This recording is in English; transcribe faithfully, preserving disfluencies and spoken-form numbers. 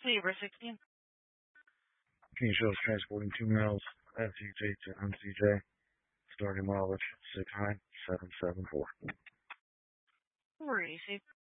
Zebra sixteen. King Shows transporting two males, F G J to M C J, starting mileage six nine seven seven four. Receive.